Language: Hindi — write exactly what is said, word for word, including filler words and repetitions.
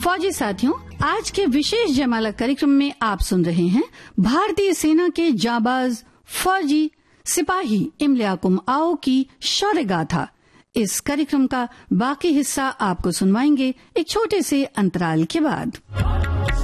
फौजी साथियों, आज के विशेष जयमाला कार्यक्रम में आप सुन रहे हैं भारतीय सेना के जाबाज फौजी सिपाही इमलियाकुम आओ की शौर्य गाथा। इस कार्यक्रम का बाकी हिस्सा आपको सुनवाएंगे एक छोटे से अंतराल के बाद।